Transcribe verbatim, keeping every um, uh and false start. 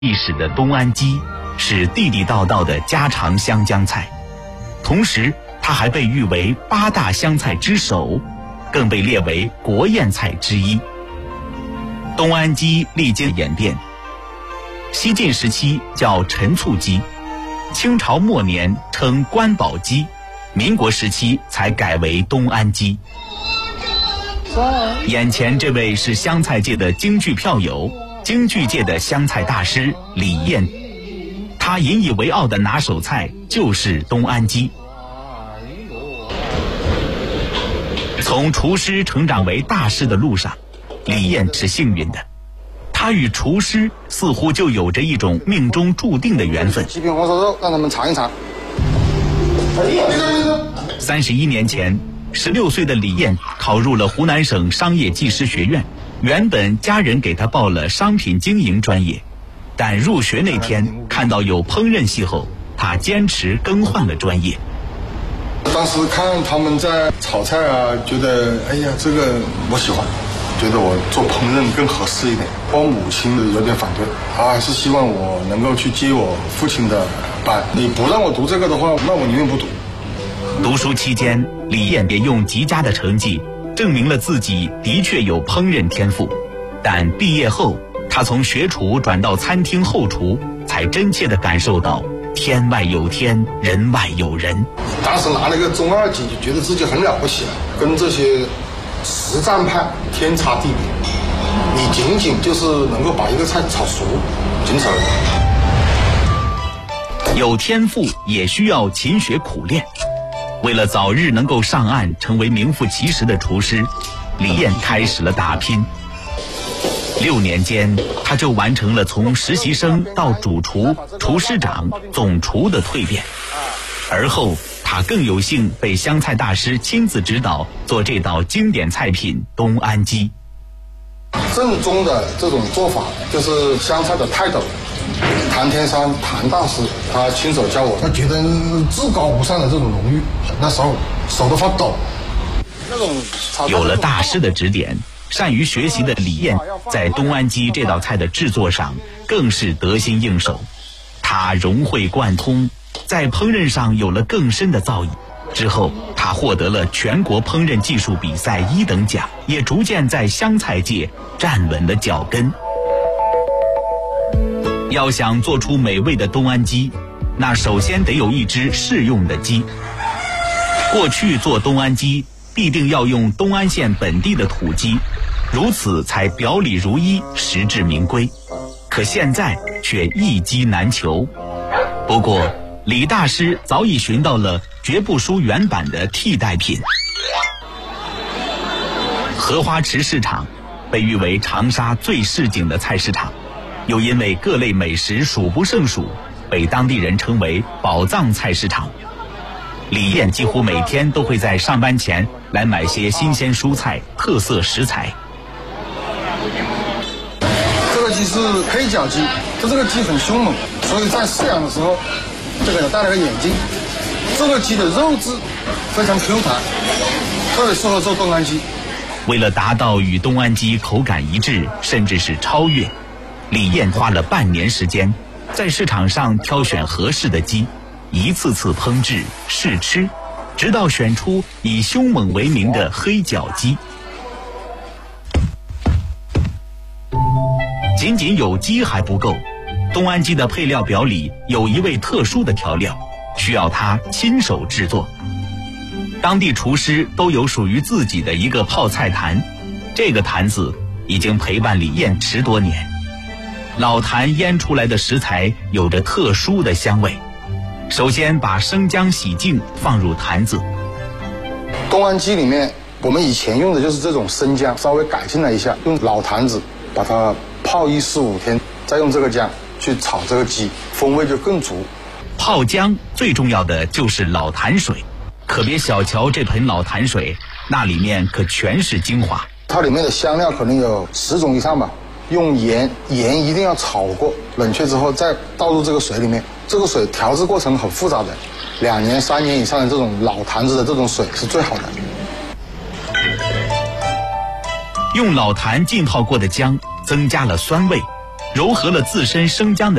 历史的东安鸡是地地道道的家常湘江菜，同时它还被誉为八大湘菜之首，更被列为国宴菜之一。东安鸡历经演变，西晋时期叫陈醋鸡，清朝末年称官宝鸡，民国时期才改为东安鸡。眼前这位是湘菜界的京剧票友，京剧界的湘菜大师李燕，他引以为傲的拿手菜就是东安鸡。从厨师成长为大师的路上，李燕是幸运的，他与厨师似乎就有着一种命中注定的缘分。 鸡皮红烧肉，让他们尝一尝。 三十一年前，十六岁的李燕考入了湖南省商业技师学院。原本家人给他报了商品经营专业，但入学那天看到有烹饪系后，他坚持更换了专业。 当时看他们在炒菜啊，觉得哎呀，这个我喜欢，觉得我做烹饪更合适一点。我母亲有点反对，她还是希望我能够去接我父亲的班。你不让我读这个的话，那我宁愿不读。 读书期间，李燕也用极佳的成绩证明了自己的确有烹饪天赋，但毕业后，他从学厨转到餐厅后厨，才真切地感受到天外有天，人外有人。 当时拿了一个中二级，就觉得自己很了不起了，跟这些实战派天差地别。你仅仅就是能够把一个菜炒熟，仅此而已。 有天赋也需要勤学苦练。为了早日能够上岸成为名副其实的厨师，李燕开始了打拼。六年间，他就完成了从实习生到主厨、厨师长、总厨的蜕变。而后，他更有幸被湘菜大师亲自指导做这道经典菜品东安鸡。 正宗的这种做法就是湘菜的泰斗谭天山谭大师，他亲手教我，他觉得至高无上的这种荣誉，那时候手都发抖。那种有了大师的指点，善于学习的李燕在东安鸡这道菜的制作上更是得心应手。他融会贯通，在烹饪上有了更深的造诣。之后，他获得了全国烹饪技术比赛一等奖，也逐渐在湘菜界站稳了脚跟。要想做出美味的东安鸡，那首先得有一只适用的鸡。过去做东安鸡必定要用东安县本地的土鸡，如此才表里如一，实至名归。可现在却一鸡难求。不过李大师早已寻到了绝不输原版的替代品。荷花池市场被誉为长沙最市井的菜市场，又因为各类美食数不胜数，被当地人称为宝藏菜市场。李燕几乎每天都会在上班前来买些新鲜蔬菜、特色食材。 这个鸡是黑脚鸡，就这个鸡很凶猛，所以在饲养的时候就给它戴了个眼镜。这个鸡的肉质非常 Q 弹，特别适合做东安鸡。 为了达到与东安鸡口感一致，甚至是超越，李燕花了半年时间，在市场上挑选合适的鸡，一次次烹制试吃，直到选出以凶猛为名的黑脚鸡。仅仅有鸡还不够，东安鸡的配料表里有一味特殊的调料，需要他亲手制作。当地厨师都有属于自己的一个泡菜坛，这个坛子已经陪伴李燕十多年。老坛腌出来的食材有着特殊的香味。首先把生姜洗净放入坛子。 东安鸡里面我们以前用的就是这种生姜，稍微改进了一下，用老坛子把它泡一四五天，再用这个姜去炒这个鸡，风味就更足。 泡姜最重要的就是老坛水，可别小瞧这盆老坛水，那里面可全是精华。 它里面的香料可能有十种以上吧。用盐，盐一定要炒过，冷却之后再倒入这个水里面。这个水调制过程很复杂的，两年、三年以上的这种老坛子的这种水是最好的。 用老坛浸泡过的姜增加了酸味， 糅合了自身生姜的